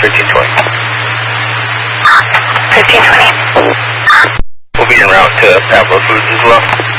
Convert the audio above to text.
1520. 1520. We'll be en route to Pablo Foods as well.